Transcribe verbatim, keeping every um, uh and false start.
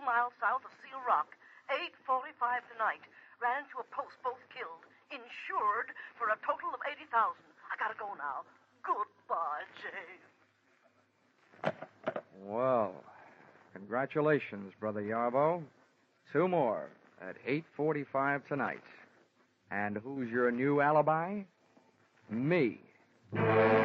miles south of Seal Rock. eight forty-five tonight. Ran into a post, both killed. Insured for a total of eighty thousand dollars. I gotta go now. Goodbye, James. Well, congratulations, Brother Yarbo. Two more at eight forty-five tonight. And who's your new alibi? Me.